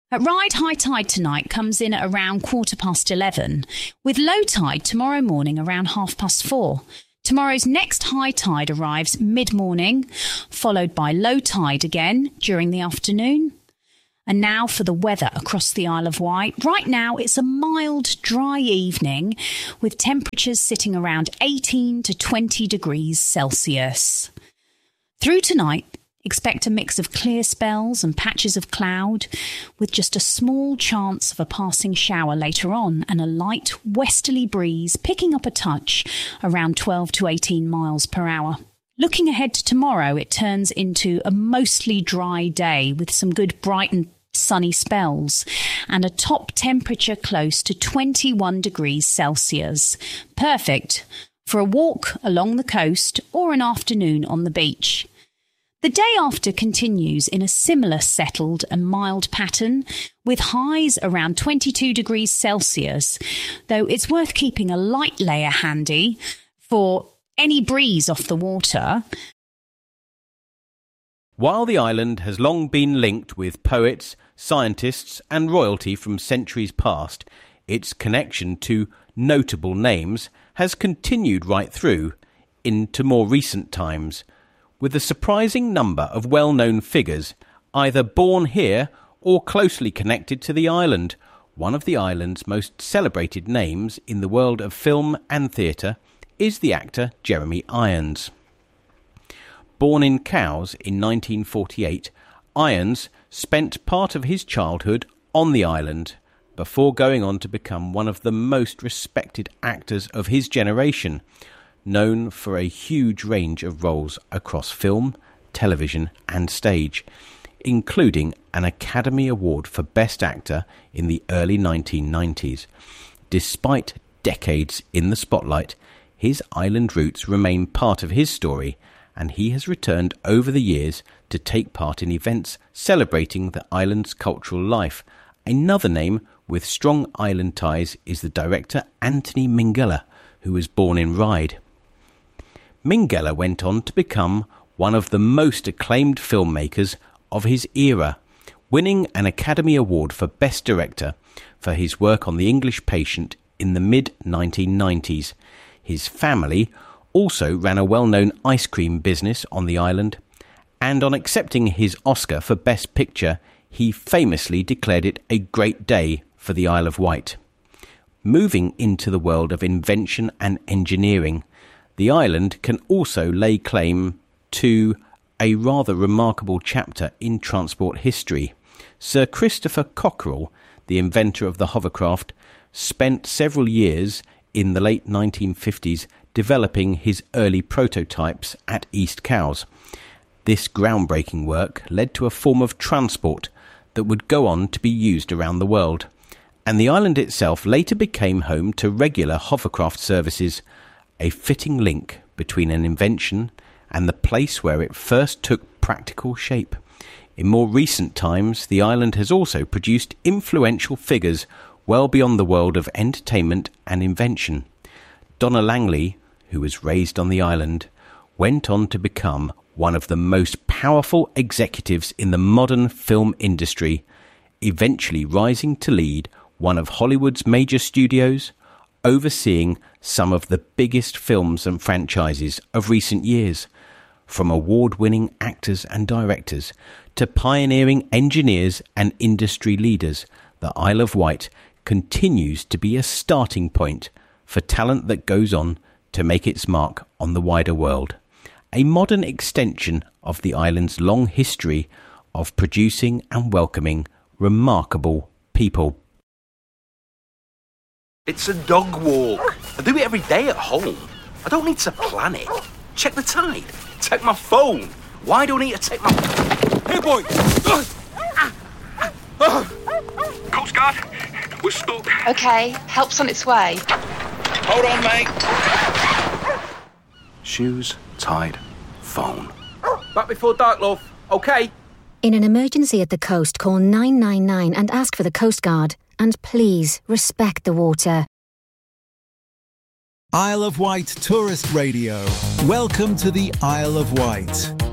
At Ryde, high tide tonight comes in at around 11:15, with low tide tomorrow morning around 4:30. Tomorrow's next high tide arrives mid-morning, followed by low tide again during the afternoon. And now for the weather across the Isle of Wight. Right now, it's a mild, dry evening with temperatures sitting around 18 to 20 degrees Celsius. Through tonight, expect a mix of clear spells and patches of cloud, with just a small chance of a passing shower later on and a light westerly breeze picking up a touch around 12 to 18 miles per hour. Looking ahead to tomorrow, it turns into a mostly dry day with some good bright and sunny spells and a top temperature close to 21 degrees Celsius. Perfect for a walk along the coast or an afternoon on the beach. The day after continues in a similar settled and mild pattern, with highs around 22 degrees Celsius, though it's worth keeping a light layer handy for any breeze off the water. While the island has long been linked with poets, scientists and royalty from centuries past, its connection to notable names has continued right through into more recent times, with a surprising number of well-known figures either born here or closely connected to the island. One of the island's most celebrated names in the world of film and theatre is the actor Jeremy Irons. Born in Cowes in 1948, Irons spent part of his childhood on the island before going on to become one of the most respected actors of his generation, known for a huge range of roles across film, television and stage, including an Academy Award for Best Actor in the early 1990s. Despite decades in the spotlight, his island roots remain part of his story, and he has returned over the years to take part in events celebrating the island's cultural life. Another name with strong island ties is the director Anthony Minghella, who was born in Ryde. Minghella went on to become one of the most acclaimed filmmakers of his era, winning an Academy Award for Best Director for his work on The English Patient in the mid-1990s. His family also ran a well-known ice cream business on the island, and on accepting his Oscar for Best Picture, he famously declared it a great day for the Isle of Wight. Moving into the world of invention and engineering, the island can also lay claim to a rather remarkable chapter in transport history. Sir Christopher Cockerell, the inventor of the hovercraft, spent several years in the late 1950s developing his early prototypes at East Cowes. This groundbreaking work led to a form of transport that would go on to be used around the world, and the island itself later became home to regular hovercraft services, a fitting link between an invention and the place where it first took practical shape. In more recent times, the island has also produced influential figures well beyond the world of entertainment and invention. Donna Langley, who was raised on the island, went on to become one of the most powerful executives in the modern film industry, eventually rising to lead one of Hollywood's major studios, overseeing some of the biggest films and franchises of recent years. From award-winning actors and directors to pioneering engineers and industry leaders, the Isle of Wight continues to be a starting point for talent that goes on to make its mark on the wider world. A modern extension of the island's long history of producing and welcoming remarkable people. It's a dog walk. I do it every day at home. I don't need to plan it. Check the tide. Take my phone. Why do I need to take my... Hey, boy! Coast Guard, we're stuck. OK, help's on its way. Hold on, mate. Shoes, tide, phone. Back before dark, love. OK? In an emergency at the coast, call 999 and ask for the Coast Guard. And please, respect the water. Isle of Wight Tourist Radio. Welcome to the Isle of Wight.